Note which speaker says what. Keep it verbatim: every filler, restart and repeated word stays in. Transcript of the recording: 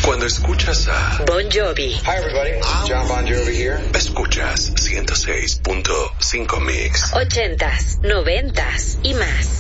Speaker 1: Cuando escuchas a
Speaker 2: Bon Jovi.
Speaker 3: Hi everybody, John Bon Jovi here.
Speaker 1: Escuchas ciento seis punto cinco Mix.
Speaker 2: Ochentas, noventas y más.